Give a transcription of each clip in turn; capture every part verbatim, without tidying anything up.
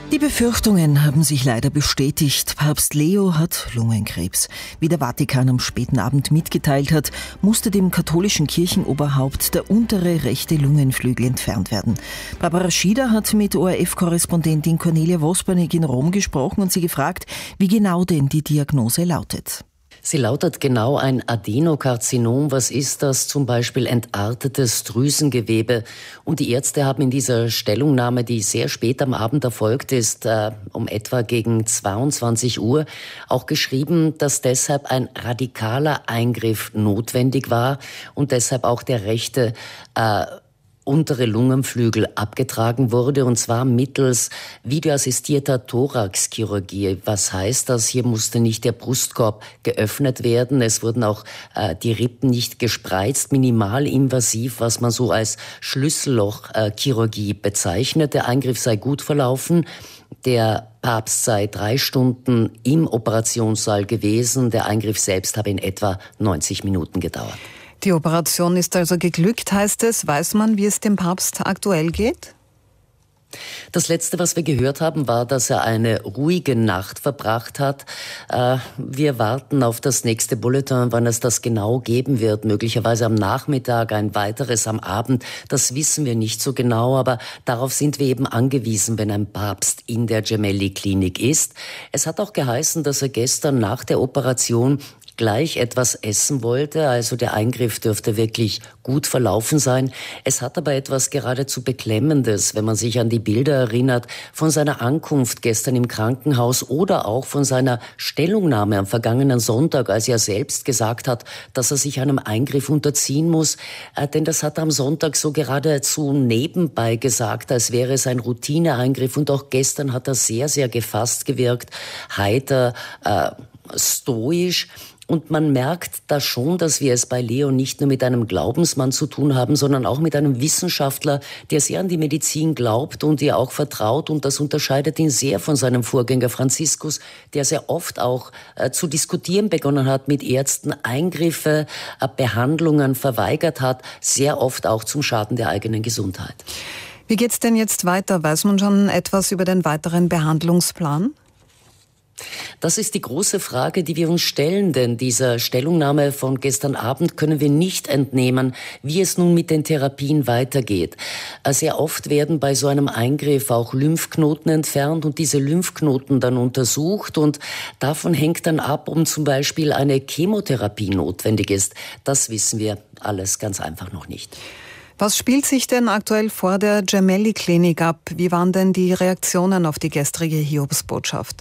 Die Befürchtungen haben sich leider bestätigt. Papst Leo hat Lungenkrebs. Wie der Vatikan am späten Abend mitgeteilt hat, musste dem katholischen Kirchenoberhaupt der untere rechte Lungenflügel entfernt werden. Barbara Schieder hat mit O R F-Korrespondentin Cornelia Wosbernig in Rom gesprochen und sie gefragt, wie genau denn die Diagnose lautet. Sie lautet genau ein Adenokarzinom. Was ist das? Zum Beispiel entartetes Drüsengewebe. Und die Ärzte haben in dieser Stellungnahme, die sehr spät am Abend erfolgt ist, äh, um etwa gegen zweiundzwanzig Uhr, auch geschrieben, dass deshalb ein radikaler Eingriff notwendig war und deshalb auch der rechte äh, untere Lungenflügel abgetragen wurde, und zwar mittels videoassistierter Thoraxchirurgie. Was heißt das? Hier musste nicht der Brustkorb geöffnet werden. Es wurden auch äh, die Rippen nicht gespreizt, minimalinvasiv, was man so als Schlüssellochchirurgie bezeichnet. Der Eingriff sei gut verlaufen. Der Papst sei drei Stunden im Operationssaal gewesen. Der Eingriff selbst habe in etwa neunzig Minuten gedauert. Die Operation ist also geglückt, heißt es. Weiß man, wie es dem Papst aktuell geht? Das Letzte, was wir gehört haben, war, dass er eine ruhige Nacht verbracht hat. Äh, wir warten auf das nächste Bulletin, wann es das genau geben wird. Möglicherweise am Nachmittag, ein weiteres am Abend. Das wissen wir nicht so genau, aber darauf sind wir eben angewiesen, wenn ein Papst in der Gemelli-Klinik ist. Es hat auch geheißen, dass er gestern nach der Operation gleich etwas essen wollte. Also der Eingriff dürfte wirklich gut verlaufen sein. Es hat aber etwas geradezu Beklemmendes, wenn man sich an die Bilder erinnert, von seiner Ankunft gestern im Krankenhaus oder auch von seiner Stellungnahme am vergangenen Sonntag, als er selbst gesagt hat, dass er sich einem Eingriff unterziehen muss. Äh, denn das hat er am Sonntag so geradezu nebenbei gesagt, als wäre es ein Routineeingriff. Und auch gestern hat er sehr, sehr gefasst gewirkt, heiter, äh, stoisch. Und man merkt da schon, dass wir es bei Leo nicht nur mit einem Glaubensmann zu tun haben, sondern auch mit einem Wissenschaftler, der sehr an die Medizin glaubt und ihr auch vertraut. Und das unterscheidet ihn sehr von seinem Vorgänger Franziskus, der sehr oft auch äh, zu diskutieren begonnen hat mit Ärzten, Eingriffe, äh, Behandlungen verweigert hat, sehr oft auch zum Schaden der eigenen Gesundheit. Wie geht's denn jetzt weiter? Weiß man schon etwas über den weiteren Behandlungsplan? Das ist die große Frage, die wir uns stellen, denn dieser Stellungnahme von gestern Abend können wir nicht entnehmen, wie es nun mit den Therapien weitergeht. Sehr oft werden bei so einem Eingriff auch Lymphknoten entfernt und diese Lymphknoten dann untersucht, und davon hängt dann ab, ob zum Beispiel eine Chemotherapie notwendig ist. Das wissen wir alles ganz einfach noch nicht. Was spielt sich denn aktuell vor der Gemelli-Klinik ab? Wie waren denn die Reaktionen auf die gestrige Hiobsbotschaft?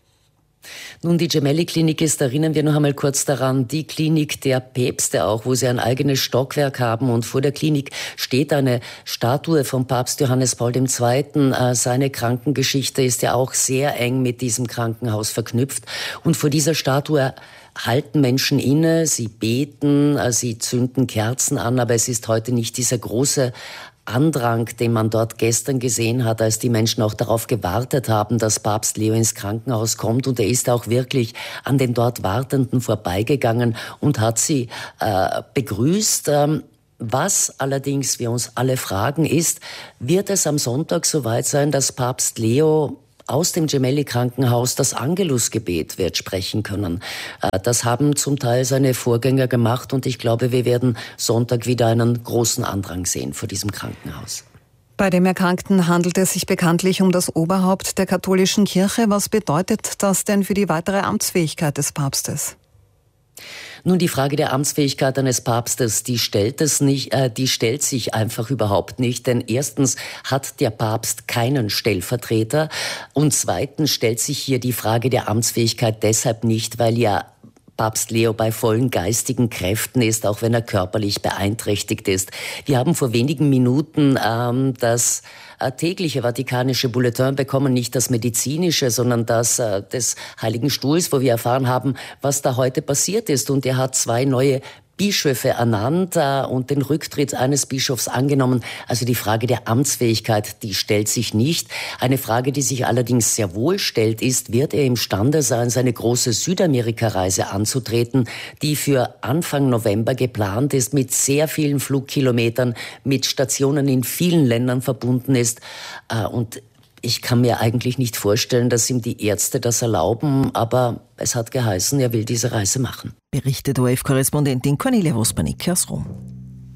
Nun, die Gemelli-Klinik ist, erinnern wir noch einmal kurz daran, die Klinik der Päpste auch, wo sie ein eigenes Stockwerk haben, und vor der Klinik steht eine Statue von Papst Johannes Paul der Zweite. Äh, seine Krankengeschichte ist ja auch sehr eng mit diesem Krankenhaus verknüpft, und vor dieser Statue halten Menschen inne, sie beten, äh, sie zünden Kerzen an, aber es ist heute nicht dieser große Andrang, den man dort gestern gesehen hat, als die Menschen auch darauf gewartet haben, dass Papst Leo ins Krankenhaus kommt. Und er ist auch wirklich an den dort Wartenden vorbeigegangen und hat sie äh, begrüßt. Ähm, Was allerdings wir uns alle fragen ist, wird es am Sonntag soweit sein, dass Papst Leo aus dem Gemelli-Krankenhaus das Angelusgebet wird sprechen können? Das haben zum Teil seine Vorgänger gemacht, und ich glaube, wir werden Sonntag wieder einen großen Andrang sehen vor diesem Krankenhaus. Bei dem Erkrankten handelt es sich bekanntlich um das Oberhaupt der katholischen Kirche. Was bedeutet das denn für die weitere Amtsfähigkeit des Papstes? Nun, die Frage der Amtsfähigkeit eines Papstes, die stellt es nicht, äh, die stellt sich einfach überhaupt nicht. Denn erstens hat der Papst keinen Stellvertreter, und zweitens stellt sich hier die Frage der Amtsfähigkeit deshalb nicht, weil ja Papst Leo bei vollen geistigen Kräften ist, auch wenn er körperlich beeinträchtigt ist. Wir haben vor wenigen Minuten ähm, das äh, tägliche vatikanische Bulletin bekommen, nicht das medizinische, sondern das äh, des Heiligen Stuhls, wo wir erfahren haben, was da heute passiert ist. Und er hat zwei neue Bischöfe ernannt äh, und den Rücktritt eines Bischofs angenommen. Also die Frage der Amtsfähigkeit, die stellt sich nicht. Eine Frage, die sich allerdings sehr wohl stellt, ist, wird er imstande sein, seine große Südamerika-Reise anzutreten, die für Anfang November geplant ist, mit sehr vielen Flugkilometern, mit Stationen in vielen Ländern verbunden ist. Äh, und Ich kann mir eigentlich nicht vorstellen, dass ihm die Ärzte das erlauben, aber es hat geheißen, er will diese Reise machen. Berichtet O R F-Korrespondentin Cornelia Wospanik aus Rom.